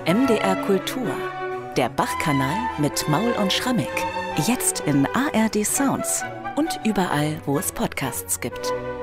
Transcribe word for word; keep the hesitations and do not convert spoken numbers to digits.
M D R Kultur. Der Bach-Kanal mit Maul und Schrammick. Jetzt in A R D Sounds und überall, wo es Podcasts gibt.